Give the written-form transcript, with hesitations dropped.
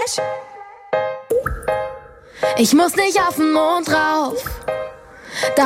Flash. Ich muss nicht auf den Mond drauf.